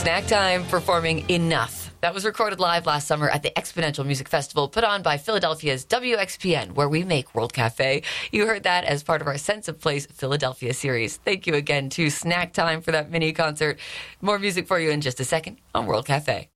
Snack Time performing Enough. That was recorded live last summer at the Exponential Music Festival put on by Philadelphia's WXPN, where we make World Cafe. You heard that as part of our Sense of Place Philadelphia series. Thank you again to Snack Time for that mini concert. More music for you in just a second on World Cafe.